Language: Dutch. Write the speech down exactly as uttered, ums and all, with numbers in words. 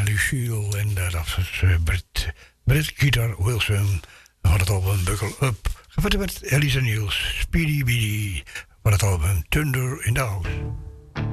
Lucille en uh, dat was uh, Brit, Brit Guitar Wilson van het album Buckle Up. Gevoerd met Elisa Niels, Speedy Beady van het album Thunder in the House.